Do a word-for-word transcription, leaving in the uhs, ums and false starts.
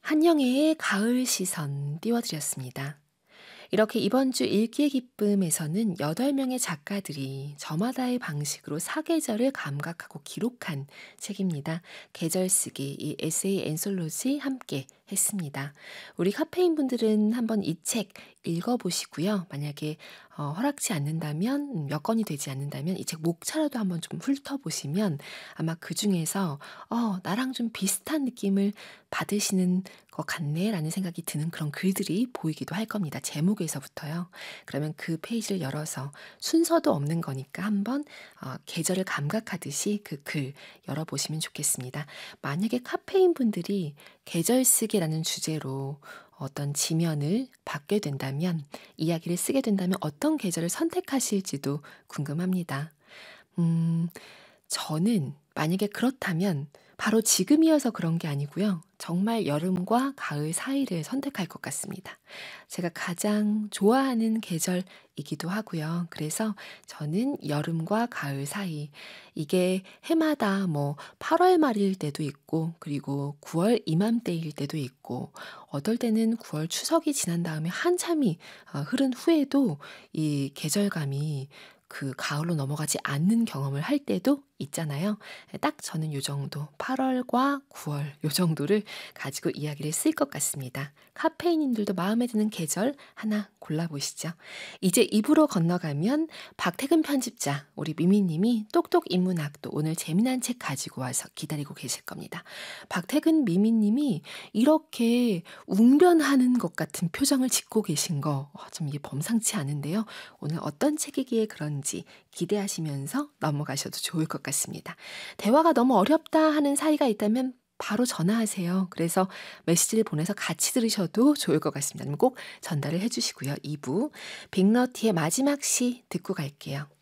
한영애의 가을 시선 띄워드렸습니다. 이렇게 이번 주 읽기의 기쁨에서는 여덟 명의 작가들이 저마다의 방식으로 사계절을 감각하고 기록한 책입니다. 계절 쓰기, 이 에세이 앤솔로지 함께 했습니다. 우리 카페인 분들은 한번 이 책 읽어보시고요. 만약에 어, 허락치 않는다면, 여건이 되지 않는다면 이 책 목차라도 한번 좀 훑어보시면 아마 그 중에서 어, 나랑 좀 비슷한 느낌을 받으시는 것 같네 라는 생각이 드는 그런 글들이 보이기도 할 겁니다. 제목에서부터요. 그러면 그 페이지를 열어서 순서도 없는 거니까 한번 어, 계절을 감각하듯이 그 글 열어보시면 좋겠습니다. 만약에 카페인 분들이 계절 쓰기라는 주제로 어떤 지면을 받게 된다면, 이야기를 쓰게 된다면 어떤 계절을 선택하실지도 궁금합니다. 음, 저는 만약에 그렇다면 바로 지금이어서 그런 게 아니고요. 정말 여름과 가을 사이를 선택할 것 같습니다. 제가 가장 좋아하는 계절이기도 하고요. 그래서 저는 여름과 가을 사이, 이게 해마다 뭐 팔월 말일 때도 있고, 그리고 구월 이맘때일 때도 있고, 어떨 때는 구월 추석이 지난 다음에 한참이 어, 흐른 후에도 이 계절감이 그 가을로 넘어가지 않는 경험을 할 때도 있잖아요. 딱 저는 요 정도, 팔월과 구월 요 정도를 가지고 이야기를 쓸 것 같습니다. 카페인님들도 마음에 드는 계절 하나 골라보시죠. 이제 이 부로 건너가면 박태근 편집자, 우리 미미님이 똑똑 인문학도 오늘 재미난 책 가지고 와서 기다리고 계실 겁니다. 박태근 미미님이 이렇게 웅변하는 것 같은 표정을 짓고 계신 거, 어, 좀 이게 범상치 않은데요. 오늘 어떤 책이기에 그런지 기대하시면서 넘어가셔도 좋을 것 같습니다. 대화가 너무 어렵다 하는 사이가 있다면 바로 전화하세요. 그래서 메시지를 보내서 같이 들으셔도 좋을 것 같습니다. 꼭 전달을 해주시고요. 이 부 빅너티의 마지막 시 듣고 갈게요.